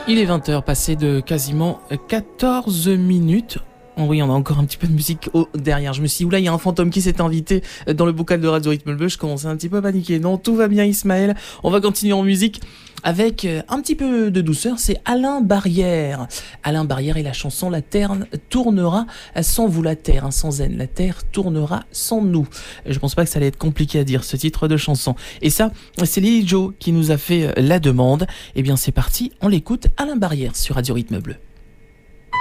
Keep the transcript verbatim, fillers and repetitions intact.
Il est vingt heures, passé de quasiment quatorze minutes. Oh oui, on a encore un petit peu de musique au, derrière. Je me suis dit, oula, il y a un fantôme qui s'est invité dans le bocal de Radio Rythme Bleu. Je commençais un petit peu à paniquer. Non, tout va bien, Ismaël. On va continuer en musique avec un petit peu de douceur. C'est Alain Barrière. Alain Barrière et la chanson La Terre tournera sans vous, la Terre, hein, sans elle. La Terre tournera sans nous. Je pense pas que ça allait être compliqué à dire, ce titre de chanson. Et ça, c'est Lily Joe qui nous a fait la demande. Eh bien, c'est parti. On l'écoute. Alain Barrière sur Radio Rythme Bleu.